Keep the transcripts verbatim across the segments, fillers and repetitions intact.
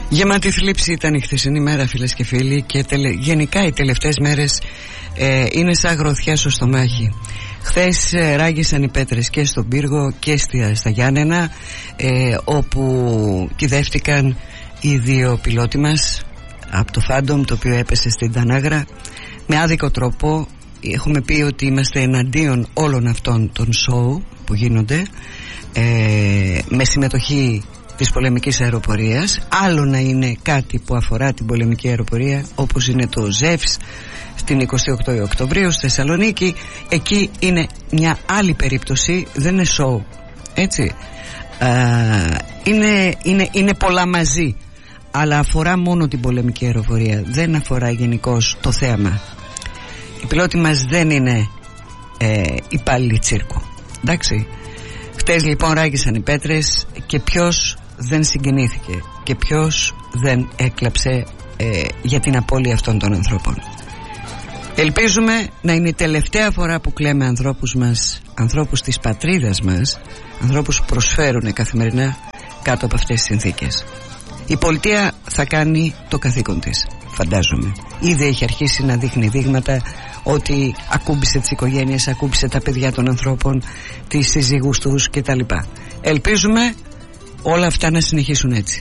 Γεμάτη θλίψη ήταν η χθεσινή μέρα, φίλες και φίλοι, και τελε... γενικά οι τελευταίες μέρες ε, είναι σαν γροθιά στο στομάχι. Χθες ε, ράγισαν οι πέτρες και στον Πύργο και στη, στα Γιάννενα, ε, όπου κυδεύτηκαν οι δύο πιλότοι μας από το Phantom, το οποίο έπεσε στην Τανάγρα με άδικο τρόπο. Έχουμε πει ότι είμαστε εναντίον όλων αυτών των show που γίνονται ε, με συμμετοχή της πολεμικής αεροπορίας. Άλλο να είναι κάτι που αφορά την πολεμική αεροπορία, όπως είναι το ΖΕΦΣ στην εικοστή όγδοη Οκτωβρίου στη Θεσσαλονίκη. Εκεί είναι μια άλλη περίπτωση, δεν είναι show, έτσι. Α, είναι, είναι, είναι πολλά μαζί, αλλά αφορά μόνο την πολεμική αεροπορία, δεν αφορά γενικώς το θέαμα. Οι πιλότοι μας δεν είναι ε, υπάλληλοι τσίρκου, εντάξει. Χτες λοιπόν ράγισαν οι πέτρες και ποιος δεν συγκινήθηκε και ποιος δεν έκλαψε ε, για την απώλεια αυτών των ανθρώπων. Ελπίζουμε να είναι η τελευταία φορά που κλαίμε ανθρώπους μας, ανθρώπους της πατρίδας μας, ανθρώπους που προσφέρουν καθημερινά κάτω από αυτές τις συνθήκες. Η πολιτεία θα κάνει το καθήκον της, φαντάζομαι. Ήδη έχει αρχίσει να δείχνει δείγματα ότι ακούμπησε τις οικογένειες, ακούμπησε τα παιδιά των ανθρώπων, τις συζύγους τους κτλ. Ελπίζουμε όλα αυτά να συνεχίσουν έτσι.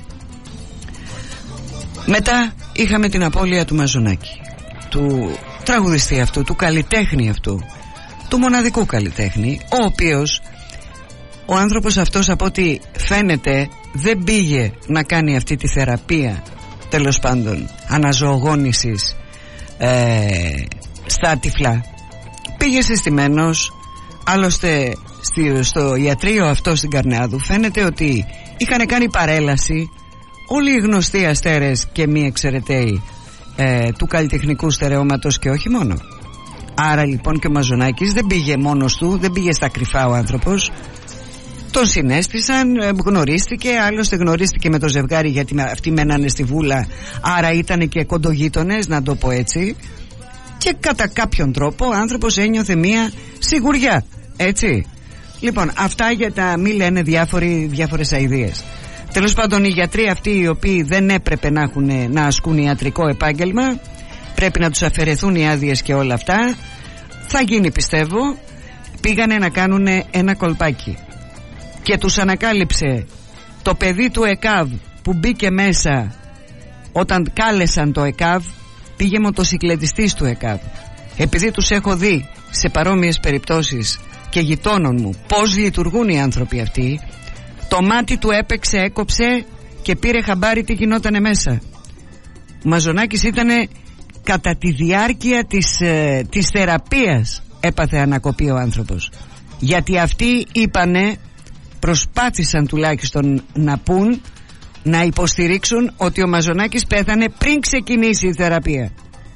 Μετά είχαμε την απώλεια του Μαζονάκη, του τραγουδιστή αυτού, του καλλιτέχνη αυτού, του μοναδικού καλλιτέχνη, ο οποίος ο άνθρωπος αυτός, από ό,τι φαίνεται, δεν πήγε να κάνει αυτή τη θεραπεία, τέλος πάντων αναζωογόνησης ε, στα τυφλά. Πήγε συστημένος. Άλλωστε στο ιατρείο αυτό στην Καρνεάδου φαίνεται ότι είχαν κάνει παρέλαση όλοι οι γνωστοί αστέρες και μη εξαιρεταίοι ε, του καλλιτεχνικού στερεώματος, και όχι μόνο. Άρα λοιπόν και ο Μαζονάκης δεν πήγε μόνος του, δεν πήγε στα κρυφά ο άνθρωπος. Τον συνέστησαν, γνωρίστηκε, άλλωστε γνωρίστηκε με το ζευγάρι, γιατί αυτοί μένανε στη Βούλα, άρα ήταν και κοντογείτονες, να το πω έτσι, και κατά κάποιον τρόπο ο άνθρωπος ένιωθε μία σιγουριά, έτσι. Λοιπόν, αυτά για τα μη λένε διάφοροι, διάφορες αηδίες. Τέλος πάντων, οι γιατροί αυτοί, οι οποίοι δεν έπρεπε να, έχουν, να ασκούν ιατρικό επάγγελμα, πρέπει να τους αφαιρεθούν οι άδειες και όλα αυτά. Θα γίνει, πιστεύω. Πήγανε να κάνουν ένα κολπάκι και τους ανακάλυψε το παιδί του ΕΚΑΒ που μπήκε μέσα όταν κάλεσαν το ΕΚΑΒ. Πήγε μοτοσυκλετιστής του ΕΚΑΒ. Επειδή τους έχω δει σε παρόμοιες περιπτώσεις και γειτόνων μου πώς λειτουργούν οι άνθρωποι αυτοί, το μάτι του έπαιξε, έκοψε και πήρε χαμπάρι τι γινότανε μέσα. Ο Μαζονάκης ήτανε κατά τη διάρκεια της, ε, της θεραπείας έπαθε ανακοπή ο άνθρωπος, γιατί αυτοί είπανε, προσπάθησαν τουλάχιστον να πούν, να υποστηρίξουν ότι ο Μαζονάκης πέθανε πριν ξεκινήσει η θεραπεία.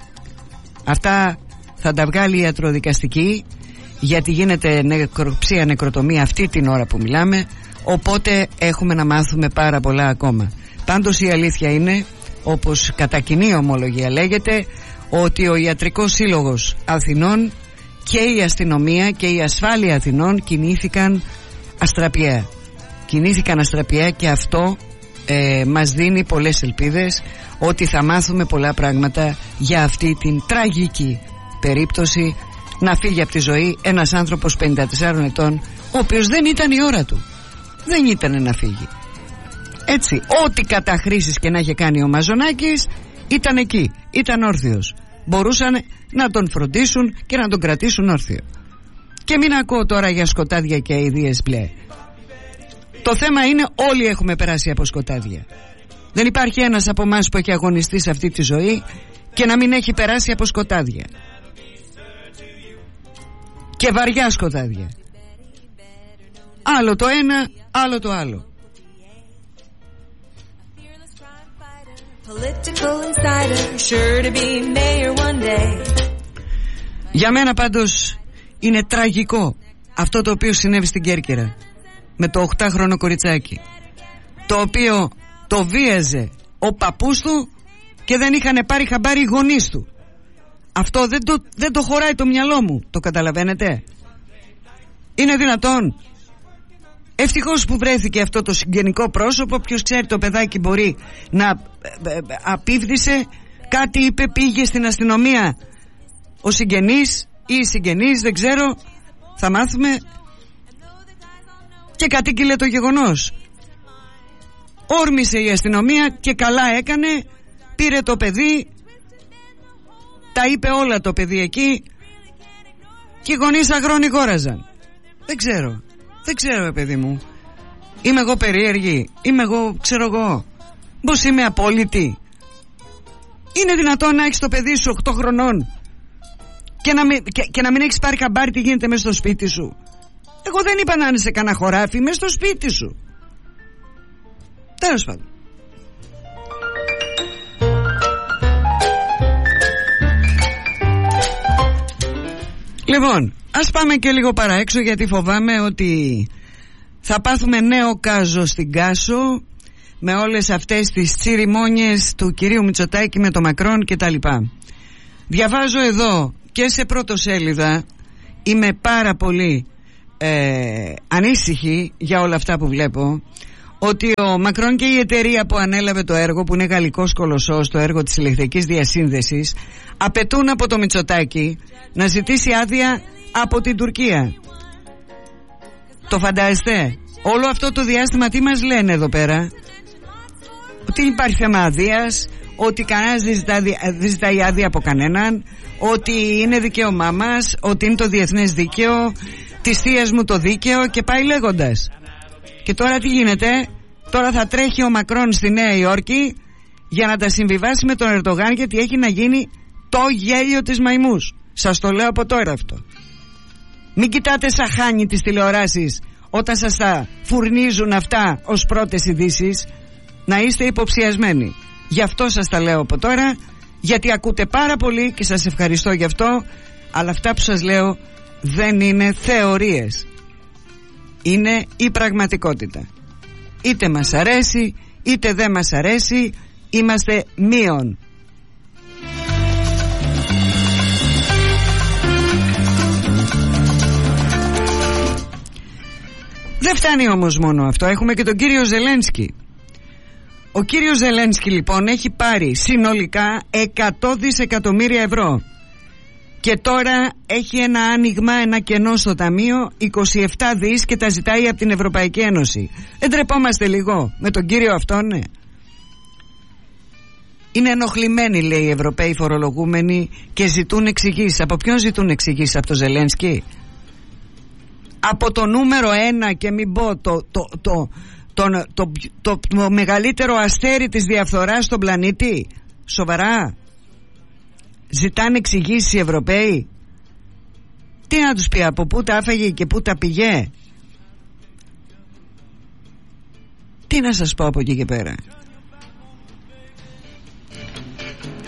Αυτά θα τα βγάλει η ιατροδικαστική, γιατί γίνεται νεκροψία, νεκροτομία αυτή την ώρα που μιλάμε, οπότε έχουμε να μάθουμε πάρα πολλά ακόμα. Πάντως η αλήθεια είναι, όπως κατά κοινή ομολογία λέγεται, ότι ο Ιατρικός Σύλλογος Αθηνών και η αστυνομία και η ασφάλεια Αθηνών κινήθηκαν αστραπιαία. Κινήθηκαν αστραπιαία και αυτό ε, μας δίνει πολλές ελπίδες ότι θα μάθουμε πολλά πράγματα για αυτή την τραγική περίπτωση, να φύγει από τη ζωή ένας άνθρωπος πενήντα τεσσάρων ετών, ο οποίος δεν ήταν η ώρα του, δεν ήταν να φύγει. Έτσι, ό,τι καταχρήσεις και να είχε κάνει ο Μαζονάκης ήταν εκεί, ήταν όρθιος. Μπορούσαν να τον φροντίσουν και να τον κρατήσουν όρθιο. Και μην ακούω τώρα για σκοτάδια και αηδίες μπλε. Το θέμα είναι, όλοι έχουμε περάσει από σκοτάδια. Δεν υπάρχει ένας από εμάς που έχει αγωνιστεί σε αυτή τη ζωή και να μην έχει περάσει από σκοτάδια. Και βαριά σκοτάδια. Άλλο το ένα, άλλο το άλλο. Για μένα πάντως είναι τραγικό αυτό το οποίο συνέβη στην Κέρκυρα με το οκτάχρονο κοριτσάκι, το οποίο το βίαζε ο παππούς του και δεν είχαν πάρει χαμπάρι οι γονείς του. Αυτό δεν το, δεν το χωράει το μυαλό μου. Το καταλαβαίνετε? Είναι δυνατόν? Ευτυχώς που βρέθηκε αυτό το συγγενικό πρόσωπο. Ποιος ξέρει, το παιδάκι μπορεί να απίβδησε, κάτι είπε, πήγε στην αστυνομία ο συγγενής ή οι συγγενείς, δεν ξέρω, θα μάθουμε, και κατήγγειλε το γεγονός. Όρμησε η αστυνομία και καλά έκανε, πήρε το παιδί, τα είπε όλα το παιδί εκεί, και οι γονείς αγρόνι γόραζαν. Δεν ξέρω, δεν ξέρω παιδί μου. Είμαι εγώ περίεργη, είμαι εγώ, ξέρω εγώ, πως είμαι απόλυτη? Είναι δυνατόν να έχεις το παιδί σου οκτώ χρονών και να μην, και, και να μην έχεις πάρει χαμπάρι τι γίνεται μέσα στο σπίτι σου? Εγώ δεν είπα να είναι σε κανένα χωράφι, μέσα στο σπίτι σου. Τέλος πάντων. Λοιπόν, ας πάμε και λίγο παραέξω, γιατί φοβάμαι ότι θα πάθουμε νέο κάζο στην Κάσο με όλες αυτές τις τσιριμόνιες του κυρίου Μητσοτάκη με το Μακρόν και τα λοιπά. Διαβάζω εδώ και σε πρωτοσέλιδα, είμαι πάρα πολύ ε, ανήσυχη για όλα αυτά που βλέπω, ότι ο Μακρόν και η εταιρεία που ανέλαβε το έργο, που είναι γαλλικός κολοσσός, το έργο της ηλεκτρικής διασύνδεσης, απαιτούν από το Μητσοτάκη να ζητήσει άδεια από την Τουρκία. Το φαντάζεστε? Όλο αυτό το διάστημα τι μας λένε εδώ πέρα? Ότι υπάρχει θέμα αδείας, ότι κανένας δεν ζητά, δεν ζητάει άδεια από κανέναν, ότι είναι δικαίωμά μας, ότι είναι το διεθνές δίκαιο, της θείας μου το δίκαιο, και πάει λέγοντας. Και τώρα τι γίνεται? Τώρα θα τρέχει ο Μακρόν στη Νέα Υόρκη για να τα συμβιβάσει με τον Ερντογάν, γιατί έχει να γίνει το γέλιο της μαϊμούς. Σας το λέω από τώρα αυτό. Μην κοιτάτε σαν χάνι τις τηλεοράσεις όταν σας τα φουρνίζουν αυτά ως πρώτες ειδήσεις. Να είστε υποψιασμένοι. Γι' αυτό σας τα λέω από τώρα, γιατί ακούτε πάρα πολύ και σας ευχαριστώ γι' αυτό, αλλά αυτά που σας λέω δεν είναι θεωρίες, είναι η πραγματικότητα. Είτε μας αρέσει είτε δεν μας αρέσει, είμαστε μείον. Δεν φτάνει όμως μόνο αυτό, έχουμε και τον κύριο Ζελένσκι. Ο κύριος Ζελένσκι λοιπόν έχει πάρει συνολικά εκατό δισεκατομμύρια ευρώ και τώρα έχει ένα άνοιγμα, ένα κενό στο ταμείο είκοσι επτά δις και τα ζητάει από την Ευρωπαϊκή Ένωση. Δεν τρεπόμαστε λίγο με τον κύριο αυτόν? Ναι. Είναι ενοχλημένοι, λέει, οι Ευρωπαίοι φορολογούμενοι και ζητούν εξηγήσεις. Από ποιον ζητούν εξηγήσεις? Από τον Ζελένσκι? Από το νούμερο ένα, και μην πω το, το, το, το, το, το, το, το μεγαλύτερο αστέρι της διαφθοράς στον πλανήτη? Σοβαρά? Ζητάνε εξηγήσεις οι Ευρωπαίοι? Τι να τους πει, από πού τα άφαγε και πού τα πηγέ? Τι να σας πω από εκεί και πέρα?